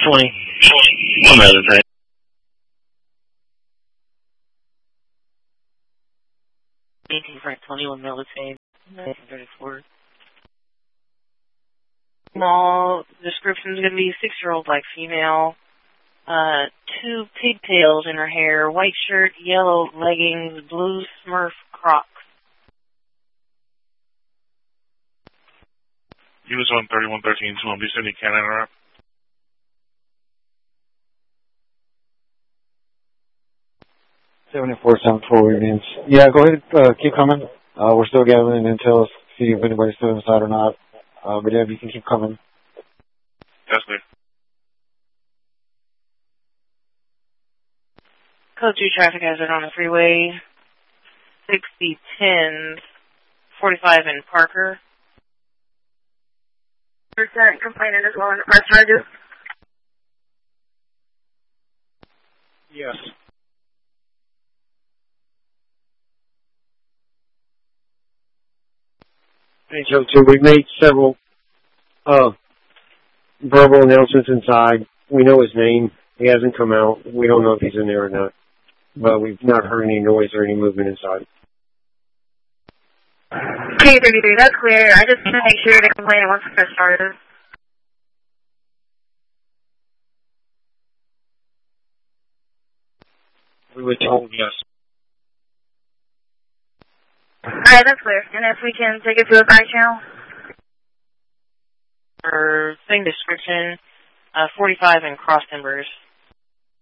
20. I'm out of that. Frank 21 military, 1934. Small description is going to be 6-year-old black female, 2 pigtails in her hair, white shirt, yellow leggings, blue Smurf Crocs. Units 13113, Small B City, can I interrupt? Unions. Yeah, go ahead, keep coming. We're still gathering intel to see if anybody's still inside or not. But yeah, you can keep coming. Yes, sir. Code 2 traffic hazard on the freeway. 6010, 45 in Parker. Percent complainant as well in our charges. Yes. Hey, Joe, too. We've made several verbal announcements inside. We know his name. He hasn't come out. We don't know if he's in there or not. But we've not heard any noise or any movement inside. K33, that's clear. I just want to make sure the complainant wants to press charges. We were told yes. Alright, that's clear. And if we can take it to a side channel? Or same description, 45 in Cross Timbers.